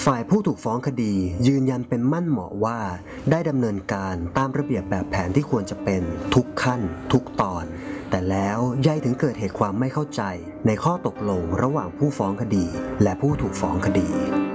ฝ่ายผู้ถูกฟ้องคดียืนยันเป็นมั่นเหมาะว่าได้ดำเนินการตามระเบียบแบบแผนที่ควรจะเป็นทุกขั้นทุกตอนแต่แล้วยัยถึงเกิดเหตุความไม่เข้าใจในข้อตกลงระหว่างผู้ฟ้องคดีและผู้ถูกฟ้องคดี